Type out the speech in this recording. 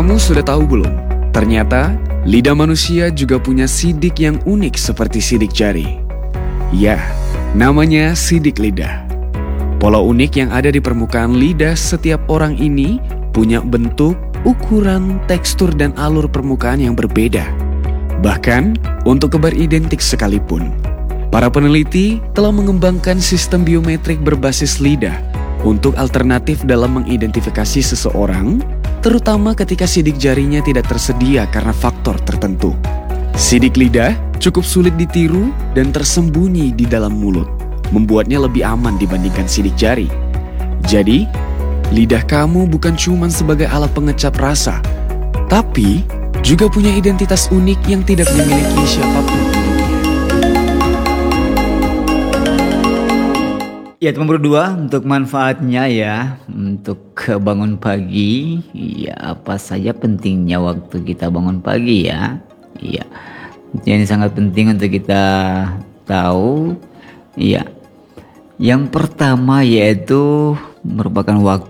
Kamu sudah tahu belum? Ternyata lidah manusia juga punya sidik yang unik seperti sidik jari. Ya, namanya sidik lidah. Pola unik yang ada di permukaan lidah setiap orang ini punya bentuk, ukuran, tekstur, dan alur permukaan yang berbeda. Bahkan untuk kembar identik sekalipun. Para peneliti telah mengembangkan sistem biometrik berbasis lidah untuk alternatif dalam mengidentifikasi seseorang, terutama ketika sidik jarinya tidak tersedia karena faktor tertentu. Sidik lidah cukup sulit ditiru dan tersembunyi di dalam mulut, membuatnya lebih aman dibandingkan sidik jari. Jadi, lidah kamu bukan cuma sebagai alat pengecap rasa, tapi juga punya identitas unik yang tidak dimiliki siapapun. Ya, teman berdua, untuk manfaatnya ya, untuk bangun pagi, ya apa saja pentingnya waktu kita bangun pagi ya. Iya, ini sangat penting untuk kita tahu. Iya, yang pertama yaitu merupakan waktu